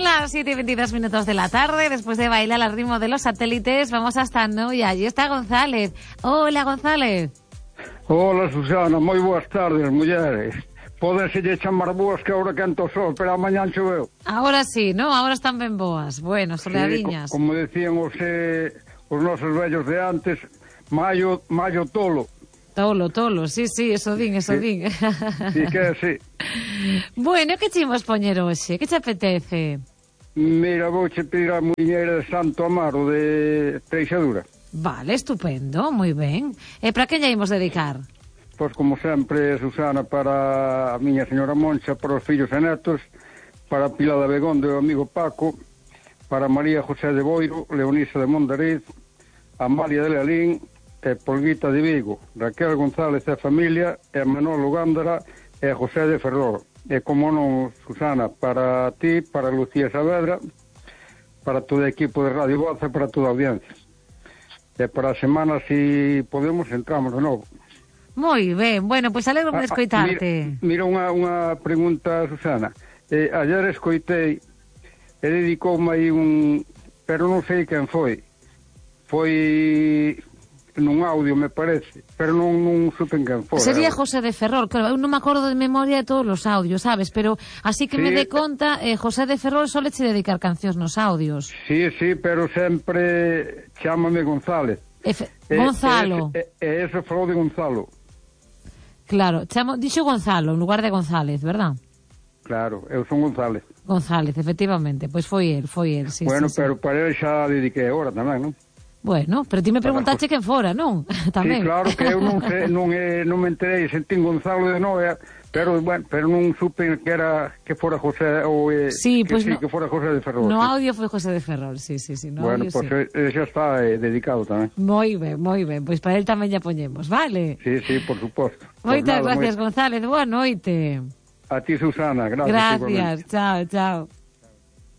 Son las 7:22 de la tarde. Después de bailar al ritmo de los satélites, vamos hasta Noia. Allí está González. Hola, González. Hola, Susana. Moi boas tardes, mulleres. Pódense lle chamar boas que agora quento o sol, pero amanhã choveu. Ahora sí, ¿no? Ahora están ben boas. Bueno, soleadiñas. Sí, como decían os nosos vellos de antes, maio tolo. Tolo, sí, eso din. Sí, que é así. Bueno, que chimos poñer hoxe? Que te apetece? Mira, vouche pedir a muñeira de Santo Amaro de Treixadura. Vale, estupendo, moi ben. E para que lle imos dedicar? Pois como sempre, Susana, para a miña señora Moncha, para os fillos e netos, para Pilar de Abegón, do amigo Paco, para María José de Boiro, Leonisa de Mondariz, Amalia de Lalín, e Polguita de Vigo, Raquel González e familia, e Manolo Gándara e José de Ferrol. E como non, Susana, para ti, para Lucía Saavedra, para todo o equipo de Radio Voz e para toda a audiencia. E para a semana, si podemos, entramos de novo. Moi ben, bueno, pois alegro de escoitarte. Mira unha pregunta, Susana. Ayer escoitei e dedicoume aí pero non sei quen foi. Foi nun audio, me parece, pero non supe quen foi. Sería José de Ferrol, claro, eu non me acordo de memoria de todos os audios, sabes, pero así que sí, me dé conta, José de Ferrol soleche dedicar cancións nos audios. Sí, pero sempre chámame González. Gonzalo. E eso falou de Gonzalo. Claro, dixo Gonzalo en lugar de González, verdad? Claro, eu son González. González, efectivamente, pois foi el, sí. Bueno, sí, pero para ele xa dediquei agora tamén, non? Bueno, pero ti me preguntaste quen fora, non? Tamén. Sí, claro que eu non me enterei, sentín Gonzalo de Noia, pero non supe que fora José ou sí, pues que fora José de Ferrol. No sí. audio foi José de Ferrol, sí. No bueno, audio, pois xa está dedicado tamén. Moi ben, pois para él tamén ya poñemos, vale? Sí, por suposto. Moitas gracias, González, boa noite. A ti, Susana, gracias. Chao.